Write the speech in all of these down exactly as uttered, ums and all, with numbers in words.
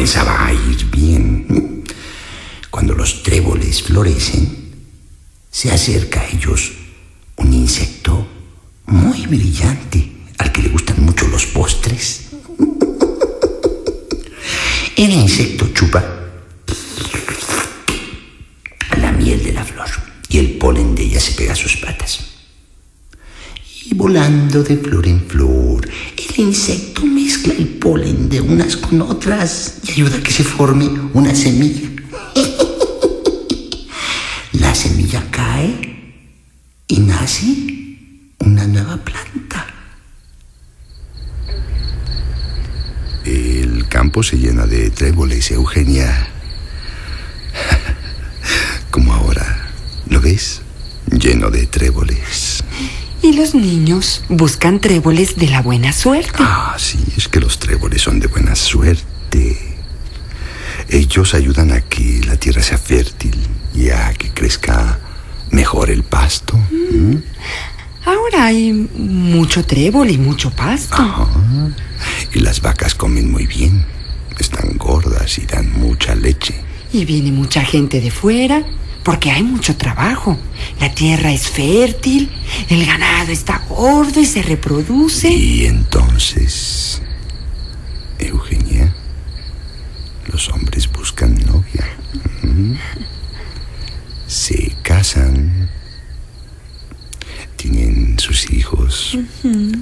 comenzaba a ir bien. Cuando los tréboles florecen, se acerca a ellos un insecto muy brillante, al que le gustan mucho los postres. El insecto chupa la miel de la flor y el polen de ella se pega a sus patas. Y volando de flor en flor, el insecto mezcla el polen de unas con otras y ayuda a que se forme una semilla. La semilla cae y nace una nueva planta. El campo se llena de tréboles, Eugenia. Como ahora, ¿lo ves? Lleno de tréboles. Y los niños buscan tréboles de la buena suerte. Ah, sí, es que los tréboles son de buena suerte. Ellos ayudan a que la tierra sea fértil y a que crezca mejor el pasto. Mm. ¿Mm? Ahora hay mucho trébol y mucho pasto. Ajá. Y las vacas comen muy bien. Están gordas y dan mucha leche. Y viene mucha gente de fuera porque hay mucho trabajo. La tierra es fértil, el ganado está gordo y se reproduce. Y entonces, Eugenia, los hombres buscan novia. ¿Mm? Se casan, tienen sus hijos. Uh-huh.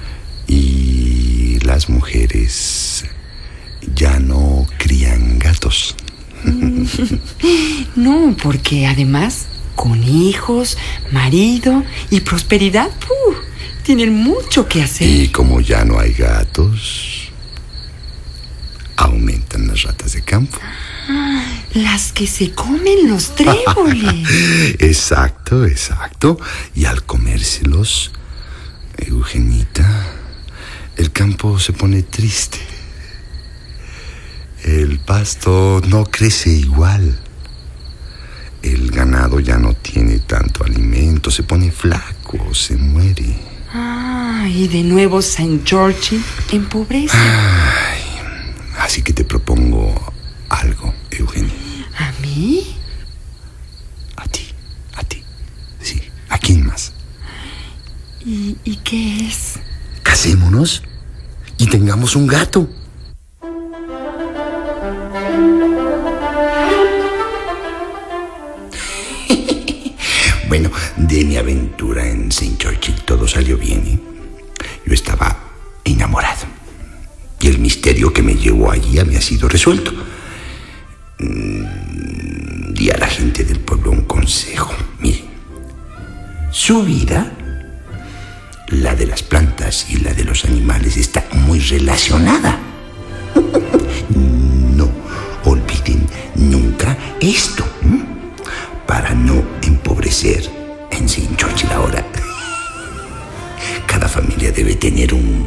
Y las mujeres ya no crían gatos. No, porque además, con hijos, marido y prosperidad, uh, tienen mucho que hacer. Y como ya no hay gatos, aumentan las ratas de campo. Ah, las que se comen los tréboles. Exacto, exacto. Y al comérselos, Eugenita, el campo se pone triste. El pasto no crece igual. El ganado ya no tiene tanto alimento, se pone flaco, se muere. Ah, y de nuevo Saint George empobrece. Ay, así que te propongo algo, Eugenia. ¿A mí? A ti, a ti. Sí, ¿a quién más? ¿Y, y qué es? Casémonos y tengamos un gato. Bueno, de mi aventura en Saint Churchill todo salió bien, ¿eh? Yo estaba enamorado y el misterio que me llevó allí había sido resuelto. Mm, di a la gente del pueblo un consejo. Mire, su vida, la de las plantas y la de los animales, está muy relacionada. No olviden nunca esto, ¿eh? Para no empobrecer en Saint Churchill ahora. Cada familia debe tener un